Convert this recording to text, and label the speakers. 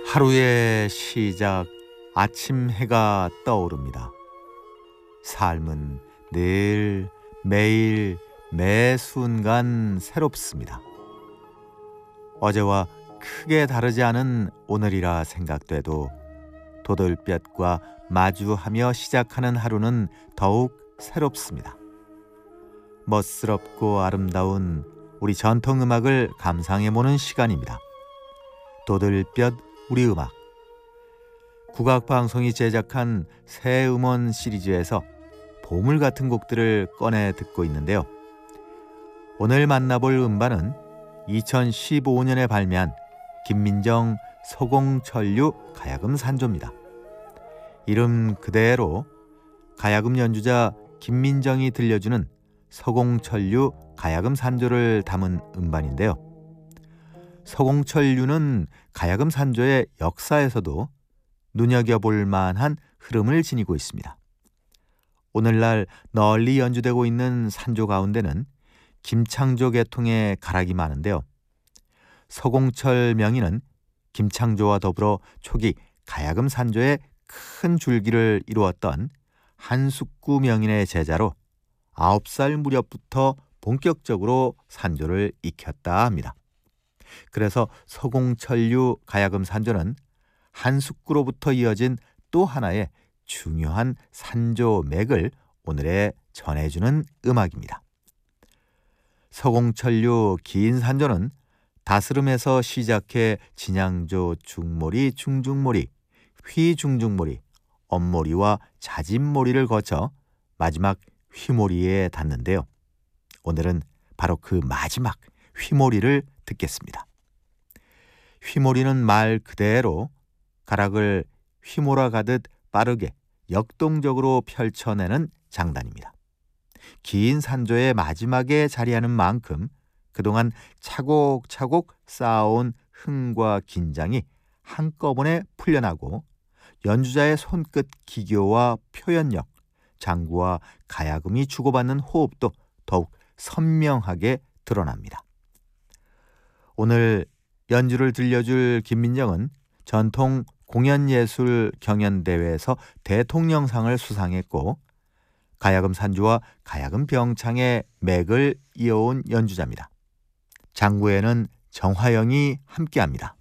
Speaker 1: 하루의 시작, 아침 해가 떠오릅니다. 삶은 늘, 매일, 매 순간 새롭습니다. 어제와 크게 다르지 않은 오늘이라 생각돼도 도돌볕과 마주하며 시작하는 하루는 더욱 새롭습니다. 멋스럽고 아름다운 우리 전통음악을 감상해보는 시간입니다. 도들볕 우리 음악. 국악방송이 제작한 새 음원 시리즈에서 보물 같은 곡들을 꺼내 듣고 있는데요. 오늘 만나볼 음반은 2015년에 발매한 김민정 서공천류 가야금 산조입니다. 이름 그대로 가야금 연주자 김민정이 들려주는 서공천류 가야금 산조를 담은 음반인데요. 서공천류는 가야금 산조의 역사에서도 눈여겨볼 만한 흐름을 지니고 있습니다. 오늘날 널리 연주되고 있는 산조 가운데는 김창조 계통의 가락이 많은데요. 서공철 명인은 김창조와 더불어 초기 가야금 산조의 큰 줄기를 이루었던 한숙구 명인의 제자로 9살 무렵부터 본격적으로 산조를 익혔다 합니다. 그래서 서공천류 가야금 산조는 한숙구로부터 이어진 또 하나의 중요한 산조 맥을 오늘에 전해주는 음악입니다. 서공천류 긴 산조는 다스름에서 시작해 진양조 중모리, 중중모리, 휘중중모리, 엄모리와 자진모리를 거쳐 마지막 휘모리에 닿는데요. 오늘은 바로 그 마지막 휘모리를 듣겠습니다. 휘모리는 말 그대로 가락을 휘몰아가듯 빠르게 역동적으로 펼쳐내는 장단입니다. 긴 산조의 마지막에 자리하는 만큼 그동안 차곡차곡 쌓아온 흥과 긴장이 한꺼번에 풀려나고 연주자의 손끝 기교와 표현력, 장구와 가야금이 주고받는 호흡도 더욱 선명하게 드러납니다. 오늘 연주를 들려줄 김민정은 전통 공연예술 경연대회에서 대통령상을 수상했고 가야금 산조와 가야금 병창의 맥을 이어온 연주자입니다. 장구에는 정화영이 함께합니다.